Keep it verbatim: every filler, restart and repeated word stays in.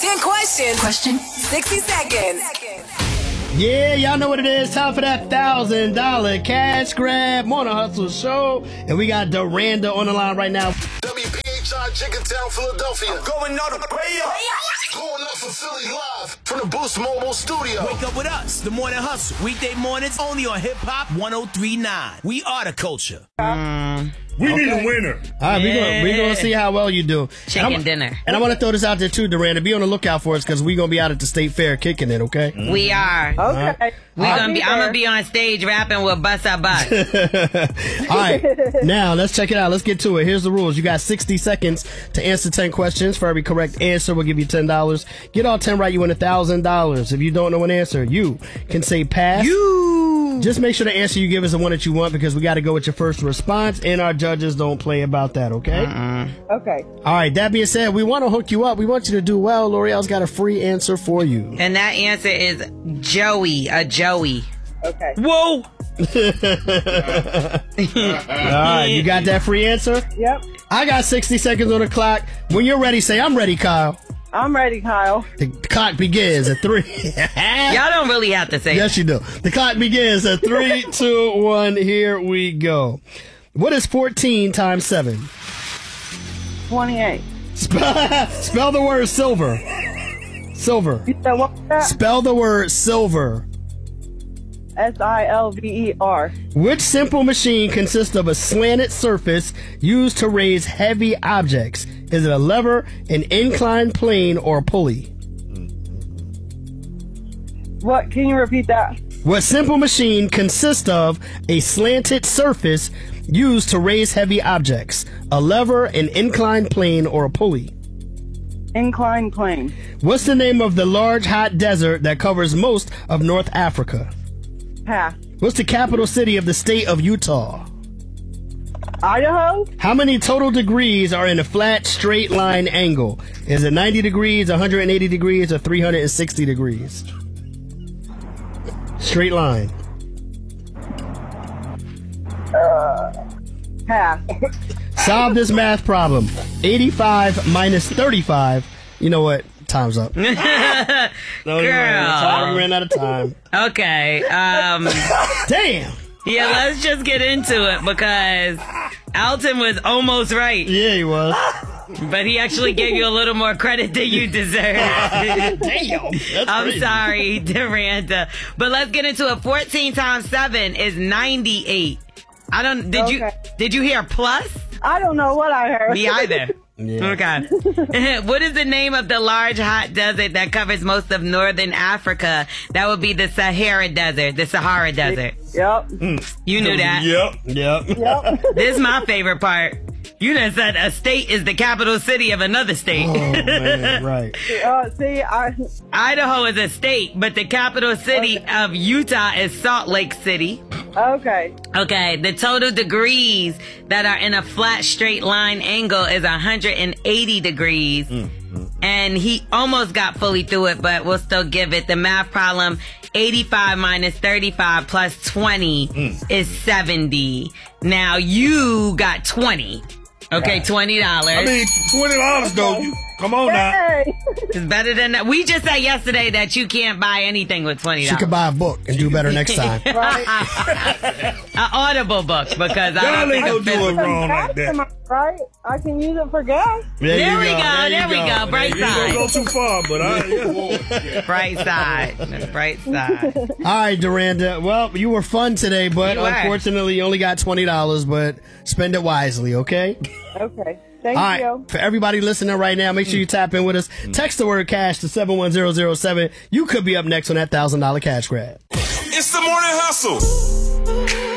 ten questions. Question. sixty seconds. Yeah, y'all know what it is. Time for that one thousand dollars cash grab. Morning Hustle Show. And we got Duranda on the line right now. W P H I Jenkintown, Philadelphia. I'm going all the way up. Going up for Philly live from the Boost Mobile studio. Wake up with us, the Morning Hustle. Weekday mornings only on Hip Hop one oh three point nine. We are the culture. Mm. We Okay. need a winner. All right, we're going we gonna see how well you do. Chicken and dinner. And I want to throw this out there too, Duranda. Be on the lookout for us because we're going to be out at the State Fair kicking it, okay? Mm. We are. Okay. We gonna be. I'm gonna be on stage rapping with Busta Bus. All right, now let's check it out. Let's get to it. Here's the rules. You got sixty seconds to answer ten questions. For every correct answer, we'll give you ten dollars. Get all ten right, you win one thousand dollars. If you don't know an answer, you can say pass. You. Just make sure the answer you give is the one that you want because we got to go with your first response, and our judges don't play about that, okay? Uh-uh. Okay. All right, that being said, we want to hook you up. We want you to do well. L'Oreal's got a free answer for you. And that answer is Joey. A Joey. Okay. Whoa. All right, you got that free answer? Yep. I got sixty seconds on the clock. When you're ready, say, I'm ready, Kyle. I'm ready, Kyle. The clock begins at three. Y'all don't really have to say Yes, you do. The clock begins at three, two, one. Here we go. What is fourteen times seven? twenty-eight. Spell, spell the word silver. Silver. You said what was that? Spell the word silver. S I L V E R. Which simple machine consists of a slanted surface used to raise heavy objects? Is it a lever, an inclined plane, or a pulley? What? Can you repeat that? What simple machine consists of a slanted surface used to raise heavy objects? A lever, an inclined plane, or a pulley? Inclined plane. What's the name of the large hot desert that covers most of North Africa? Pass. What's the capital city of the state of Utah? Idaho? How many total degrees are in a flat, straight line angle? Is it ninety degrees, one hundred eighty degrees, or three hundred sixty degrees? Straight line. Uh, pass. Solve this math problem. eighty-five minus thirty-five. You know what? Time's up. No, we ran out of time. We ran out of time. Okay. Um, Damn. Yeah, let's just get into it because Alton was almost right. Yeah, he was. But he actually gave you a little more credit than you deserve. Damn. That's I'm crazy. sorry, Duranda. But let's get into it. fourteen times seven is ninety-eight. I don't, did you, Okay. did you hear plus? I don't know what I heard. Me either. Yeah. Okay. What is the name of the large hot desert that covers most of northern Africa? That would be the Sahara Desert, the Sahara Desert. Yep. You knew that. Yep. Yep. Yep. This is my favorite part. You done said a state is the capital city of another state. Oh, man, right. Uh, see, I. Idaho is a state, but the capital city Okay. of Utah is Salt Lake City. Okay. Okay, the total degrees that are in a flat straight line angle is one hundred eighty degrees. Mm-hmm. And he almost got fully through it, but we'll still give it. The math problem, eighty-five minus thirty-five plus twenty Mm. is seventy. Now you got twenty. Okay, twenty dollars. I mean, twenty dollars though. You come on now. Hey. It's better than that. We just said yesterday that you can't buy anything with twenty dollars. She could buy a book and do better next time. Right. An Audible book because I Y'all don't ain't think gonna a do it physical- wrong like Am that. I right? I can use it for gas. There, There you we go. There, There you we go. Bright You ain't gonna go side. too far, but I. Yeah. Bright side. The bright side. All right, Duranda. Well, you were fun today, but You were. unfortunately, you only got twenty dollars, but spend it wisely, okay? Okay. Thank All right. you. For everybody listening right now, make sure you tap in with us. Text the word cash to seven one zero zero seven. You could be up next on that one thousand dollars cash grab. It's the Morning Hustle.